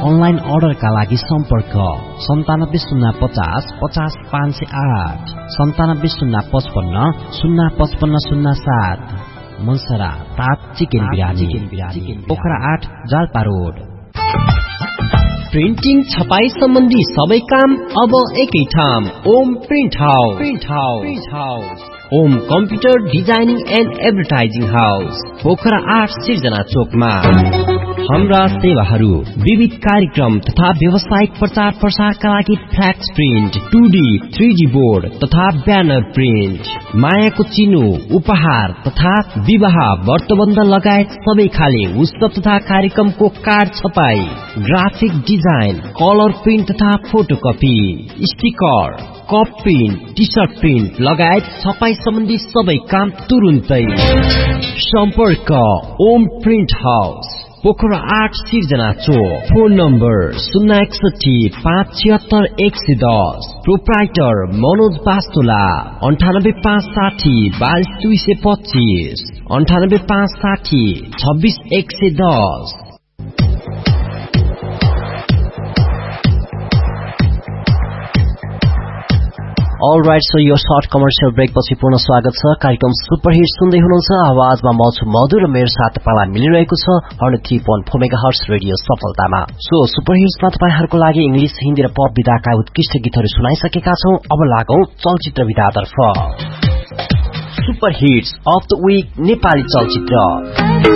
Online अर्डरका लागि सम्पर्क 970550 50508 9705505507। मनसरा ताप चिकन बिरानी पोखरा 8 जालपा रोड। प्रिन्टिङ छपाई सम्बन्धी सबै काम अब एकै ठाउँ Om print house. Om computer designing and advertising house Pokhara 8 सिर्जना चोकमा। हाम्रा सेवाहरू विविध कार्यक्रम तथा व्यावसायिक प्रचार प्रसारका लागि फ्ल्याक्स प्रिन्ट 2D 3D बोर्ड तथा ब्यानर प्रिन्ट, मायाको चिनो, उपहार तथा विवाह व्रतबन्ध लगायत सबै खाले उत्सव तथा कार्यक्रमको कार्ड छपाई, ग्राफिक डिजाइन, कलर प्रिन्ट तथा photocopy, sticker, cup print, T short print लगायत छपाई सम्बन्धी सबै काम तुरुन्तै। सम्पर्क ओम प्रिन्ट हाउस पोखरा 8 सिर्जना चोक। Phone number 061576110। Proprietor Manoj Bastola 98560 22225 98560 26110। All right, so यो सर्ट कमर्सियल ब्रेक पछि पुनः स्वागत छ। कार्यक्रम सुपर हिट सुन्दै हुनुहुन्छ। आवाजमा म छु मधुर र मेरो साथ तपाईँलाई मिलिरहेको छ 103.4 मेगाहर्ट्ज रेडियो सफलतामा। सो सुपर हिट्समा तपाईँहरूको लागि इंग्लिश, हिन्दी र पप विधाका उत्कृष्ट गीतहरू सुनाइसकेका छौं। अब लागौं चलचित्र विधातर्फ। Super hits of the week Nepali चलचित्र।